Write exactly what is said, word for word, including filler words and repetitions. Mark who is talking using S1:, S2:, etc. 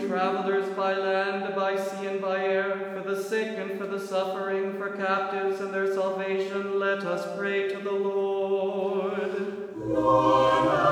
S1: travelers by land, by sea, and by air, for the sick and for the suffering, for captives and their salvation, let us pray to the Lord.
S2: Lord,